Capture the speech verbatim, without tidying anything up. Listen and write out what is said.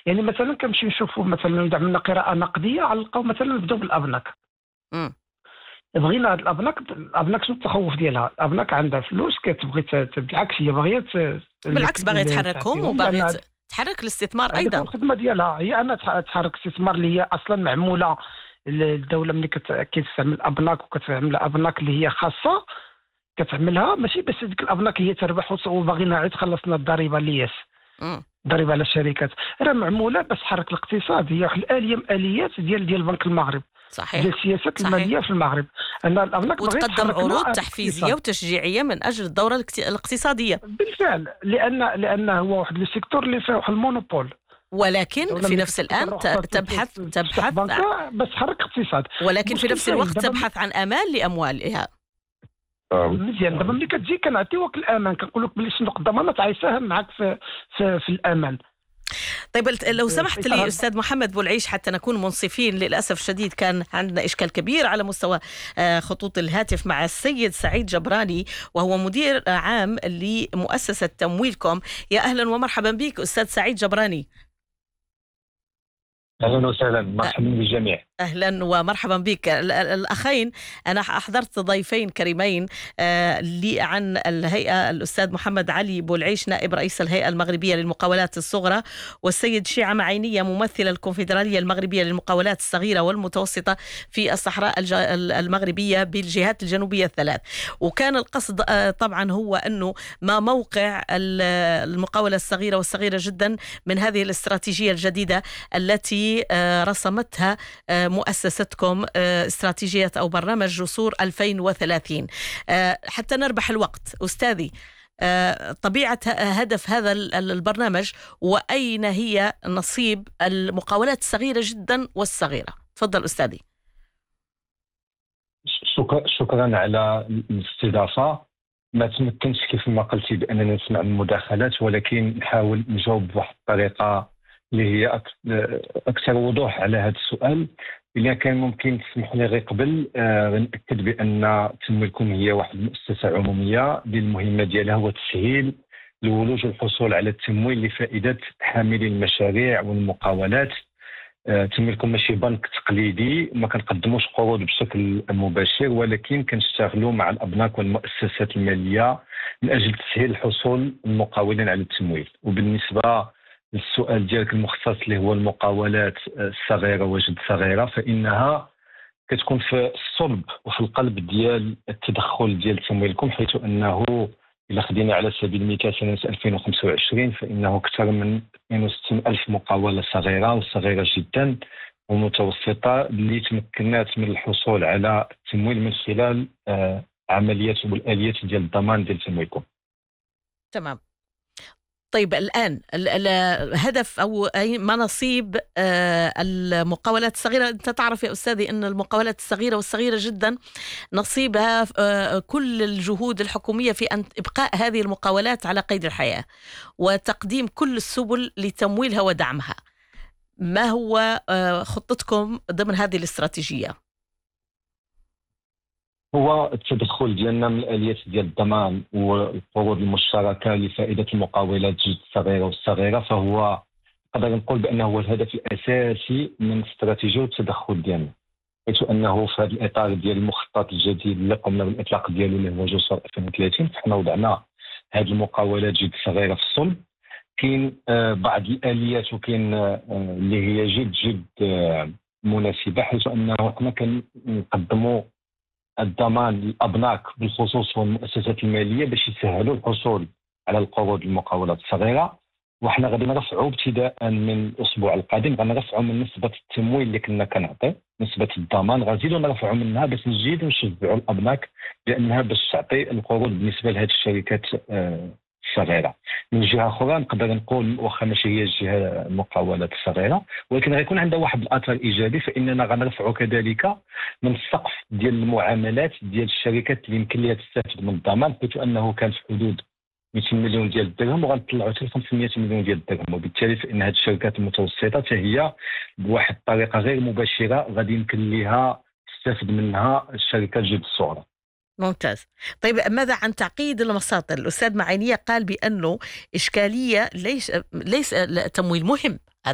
يعني مثلا كنمشي نشوفوا مثلا إذا عملنا قراءه نقديه علقوا مثلا نبداو بالابناك. مم. بغينا هاد الابناك الابناك شنو التخوف ديالها؟ الابناك عندها فلوس كتبغي ت- بالعكس هي باغيه ت- بالعكس لك- باغي ل- تحركهم تعطيهم، وباغي لان ت- تحرك الاستثمار هذيك هو أيضا. الخدمه ديالها، هي انا تح- تحرك استثمار اللي هي اصلا معموله. الدوله ملي كت- كتستعمل ابناك وكتعمل ابناك اللي هي خاصه كتعملها ماشي بس ديك الابناك هي تربح وت- وباغينا عاد خلصنا الضريبه اللي ياس مم. الضريبه على الشركات، راه معموله باش تحرك الاقتصاد. هي واحد الاليه من الاليات ديال ديال بنك المغرب، ديال صحيح السياسات صحيح. الماليه في المغرب، ان الابناك باغيه وتقدم تحركنا عروض على تحفيزية الاقتصاد. وتشجيعية من أجل الدورة الاقت- الاقتصادية، بالفعل، لان لان هو واحد لو سيكتور اللي فيه واحد المونوبول. ولكن الدوله في ملي نفس كتقدر الآن تروح ت- ت- ت- تبحث ت- تفتح تبحث بنكه باش تحرك اقتصاد. ولكن في المشكل نفس فين الوقت دابا؟ تبحث عن أمان لأموالها. مزيان، دابا ملي كتجي كنعطيوك الامان كنقول لك بلي صندوق الضمانات غيساهم معك في في, في الامان. طيب الت- لو سمحت في إطار لي هذا- أستاذ محمد بولعيش حتى نكون منصفين، للأسف الشديد كان عندنا إشكال كبير على مستوى آه، خطوط الهاتف مع السيد سعيد جبراني، وهو مدير آه، عام لمؤسسة تمويلكم. يا أهلا ومرحبا بك أستاذ سعيد جبراني. أهلا وسهلا، مرحبا بالجميع. أهلا ومرحبا بك. ال- ال- الأخين، أنا أحضرت ضيفين كريمين آه، لي عن الهيئة، الأستاذ محمد علي بولعيش نائب رئيس الهيئة المغربية للمقاولات الصغرى، والسيد شيعة معينية ممثل الكونفدرالية المغربية للمقاولات الصغيرة والمتوسطة في الصحراء الج- المغربية بالجهات الجنوبية الثلاث. وكان القصد آه، طبعا هو أنه ما موقع ال- المقاولة الصغيرة والصغيرة جدا من هذه الاستراتيجية الجديدة التي آه، رسمتها آه، مؤسستكم، آه، استراتيجية أو برنامج جسور ألفين وثلاثين. آه، حتى نربح الوقت أستاذي، آه، طبيعة ه- هدف هذا ال- ال- البرنامج، وأين هي نصيب المقاولات الصغيرة جدا والصغيرة؟ تفضل أستاذي. شكرا شكرا على الاستضافة. ما تمكنش كيف ما قلتي بأننا نسمع المداخلات، ولكن نحاول نجاوب بواحد الطريقة اللي هي أك- أكثر وضوح على هذا السؤال. إذا كان ممكن تسمح لي غير قبل آه، نأكد بأن تمويلكم هي واحد المؤسسة عمومية اللي المهمة ديالها هو تسهيل الولوج والحصول على التمويل لفائدة حاملي المشاريع والمقاولات. آه، تمويلكم ماشي بنك تقليدي، ما كنقدموش قروض بشكل مباشر، ولكن كنشتغلوا مع الأبناك والمؤسسات المالية من أجل تسهيل الحصول المقاولين على التمويل. وبالنسبة للسؤال ديالك المختص اللي هو المقاولات الصغيرة وجد صغيرة، فإنها كتكون في الصلب وفي القلب ديال التدخل ديال تمويلكم، حيث أنه إلا خدينا على سبيل المثال سنة ألفين وخمسة وعشرين فإنه أكثر من اثنين وستين ألف مقاولة صغيرة وصغيرة جدا ومتوسطة اللي تمكنات من الحصول على التمويل من خلال آه، عمليات والآليات ديال الضمان ديال تمويلكم. تمام. طيب الآن ال- ال- الهدف أو أي ما نصيب آه، المقاولات الصغيرة. أنت تعرف يا أستاذي أن المقاولات الصغيرة والصغيرة جدا نصيبها آه، كل الجهود الحكومية في أن إبقاء هذه المقاولات على قيد الحياة وتقديم كل السبل لتمويلها ودعمها. ما هو آه، خطتكم ضمن هذه الاستراتيجية؟ هو التدخل ديالنا من الآليات ديال الضمان والقروض المشتركة لفائدة المقاولات جد الصغيرة والصغيرة، فهو نقدر نقول بأنه هو الهدف الأساسي من استراتيجية والتدخل ديالنا، حيث أنه في هذا الإطار ديال المخطط الجديد اللي قمنا بالإطلاق ديالو اللي هو جسور ألفين وثلاثين، فحنا وضعنا هذه المقاولات جد صغيرة في الصلب. كاين آه بعض الآليات وكاين آه اللي هي جد جد آه مناسبة، حيث أنه حنا كنقدموا الضمان للأبناك بالخصوص والمؤسسات المالية باش يسهلوا الحصول على القروض المقاولات الصغيرة. وحنا غادي نرفعوا ابتداء من الأسبوع القادم، غنرفعوا من نسبة التمويل اللي كنا كنعطي، نسبة الضمان غنزيدوا نرفعوا منها باش نزيدوا نشجعوا الأبناك لأنها باش تعطي القروض بالنسبة لهذه الشركات آه الصغيرة. من جهة أخرى نقدر نقول واخا ماشي هي الجهة المقاولات الصغيرة، ولكن غيكون عندها واحد الأثر إيجابي، فإننا غنرفعوا كذلك من السقف ديال المعاملات ديال الشركات اللي يمكن لها تستافد من الضمان، حيث أنه كان في حدود مئتين مليون ديال الدرهم وغنطلعوا حتى خمسمائة مليون ديال الدرهم. وبالتالي فإن هذه الشركات المتوسطة حتى هي بواحد الطريقة غير مباشرة غادي يمكن لها تستافد منها الشركات جد الصغرى. ممتاز. طيب ماذا عن تعقيد المساطر؟ الأستاذ معينية قال بأنه إشكالية، ليس ليس التمويل مهم،